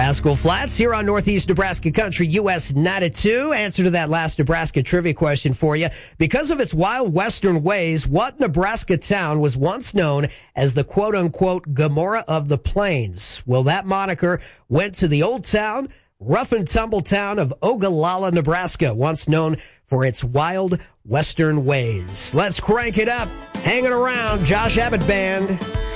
Haskell Flats here on Northeast Nebraska Country, US 92. Answer to that last Nebraska trivia question for you. Because of its wild western ways, what Nebraska town was once known as the quote-unquote Gomorrah of the Plains? Well, that moniker went to the old town, rough and tumble town of Ogallala, Nebraska, once known for its wild western ways. Let's crank it up. Hanging around, Josh Abbott Band.